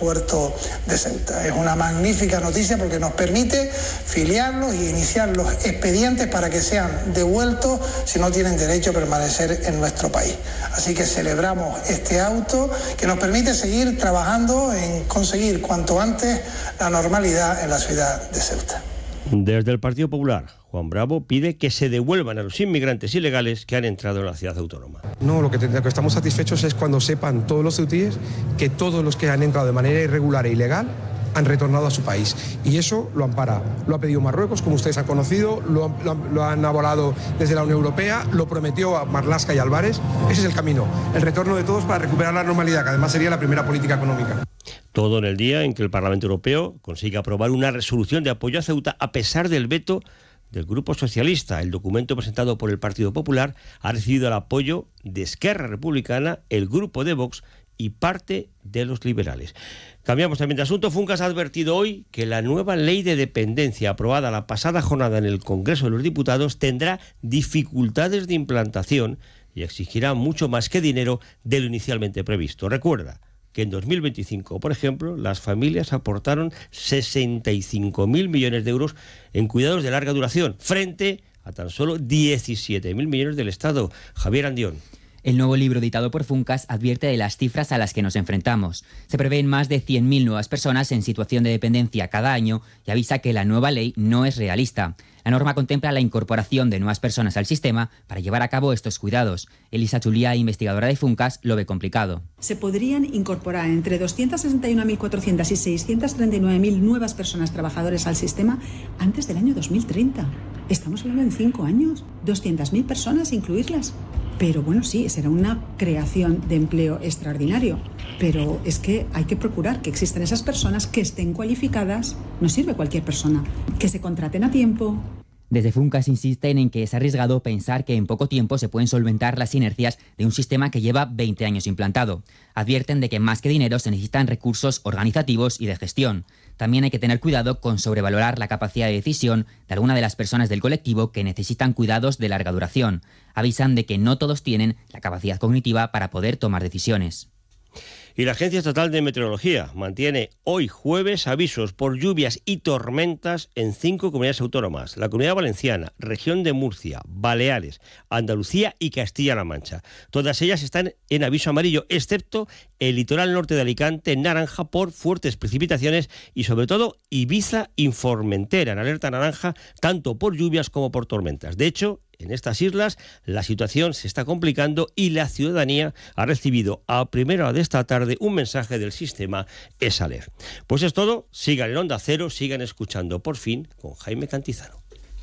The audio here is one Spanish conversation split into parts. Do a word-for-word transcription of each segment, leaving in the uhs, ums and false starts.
puerto de Ceuta. Es una magnífica noticia porque nos permite filiarlos y iniciar los expedientes para que sean devueltos si no tienen derecho a permanecer en nuestro país. Así que celebramos este auto que nos permite seguir trabajando en conseguir cuanto antes la normalidad en la ciudad de Ceuta. Desde el Partido Popular, Juan Bravo pide que se devuelvan a los inmigrantes ilegales que han entrado en la ciudad autónoma. No, lo que, lo que estamos satisfechos es cuando sepan todos los ceutíes que todos los que han entrado de manera irregular e ilegal han retornado a su país. Y eso lo ampara. Lo ha pedido Marruecos, como ustedes han conocido, lo, lo, lo han avalado desde la Unión Europea, lo prometió a Marlaska y Álvarez. Ese es el camino, el retorno de todos para recuperar la normalidad, que además sería la primera política económica. Todo en el día en que el Parlamento Europeo consigue aprobar una resolución de apoyo a Ceuta a pesar del veto del Grupo Socialista. El documento presentado por el Partido Popular ha recibido el apoyo de Esquerra Republicana, el Grupo de Vox y parte de los liberales. Cambiamos también de asunto. Funcas ha advertido hoy que la nueva ley de dependencia aprobada la pasada jornada en el Congreso de los Diputados tendrá dificultades de implantación y exigirá mucho más que dinero de lo inicialmente previsto. Recuerda que en dos mil veinticinco, por ejemplo, las familias aportaron sesenta y cinco mil millones de euros en cuidados de larga duración, frente a tan solo diecisiete mil millones del Estado. Javier Andión. El nuevo libro editado por Funcas advierte de las cifras a las que nos enfrentamos. Se prevén más de cien mil nuevas personas en situación de dependencia cada año y avisa que la nueva ley no es realista. La norma contempla la incorporación de nuevas personas al sistema para llevar a cabo estos cuidados. Elisa Chulía, investigadora de Funcas, lo ve complicado. Se podrían incorporar entre doscientas sesenta y una mil cuatrocientas y seiscientas treinta y nueve mil nuevas personas trabajadoras al sistema antes del año dos mil treinta. Estamos hablando en cinco años, doscientas mil personas, incluirlas. Pero bueno, sí, será una creación de empleo extraordinario. Pero es que hay que procurar que existan esas personas que estén cualificadas. No sirve cualquier persona. Que se contraten a tiempo. Desde Funcas insisten en que es arriesgado pensar que en poco tiempo se pueden solventar las inercias de un sistema que lleva veinte años implantado. Advierten de que más que dinero se necesitan recursos organizativos y de gestión. También hay que tener cuidado con sobrevalorar la capacidad de decisión de alguna de las personas del colectivo que necesitan cuidados de larga duración. Avisan de que no todos tienen la capacidad cognitiva para poder tomar decisiones. Y la Agencia Estatal de Meteorología mantiene hoy jueves avisos por lluvias y tormentas en cinco comunidades autónomas: la Comunidad Valenciana, Región de Murcia, Baleares, Andalucía y Castilla-La Mancha. Todas ellas están en aviso amarillo, excepto el litoral norte de Alicante, en naranja por fuertes precipitaciones, y sobre todo Ibiza y Formentera en alerta naranja, tanto por lluvias como por tormentas. De hecho, en estas islas la situación se está complicando y la ciudadanía ha recibido a primera hora de esta tarde un mensaje del sistema ESALER. Pues es todo, sigan en Onda Cero, sigan escuchando Por Fin con Jaime Cantizano.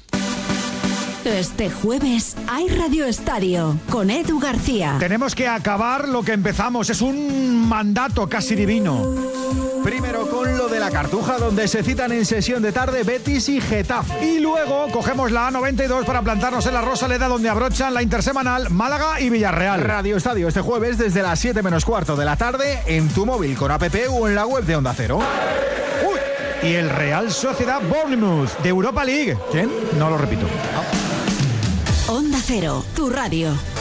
Este jueves hay Radio Estadio con Edu García. Tenemos que acabar lo que empezamos, es un mandato casi divino. Primero con lo de la Cartuja, donde se citan en sesión de tarde Betis y Getafe. Y luego cogemos la A noventa y dos para plantarnos en la Rosaleda, donde abrochan la intersemanal Málaga y Villarreal. Radio Estadio este jueves desde las siete menos cuarto de la tarde en tu móvil con app o en la web de Onda Cero. Uy, y el Real Sociedad Bournemouth de Europa League. ¿Quién? No lo repito. Onda Cero, tu radio.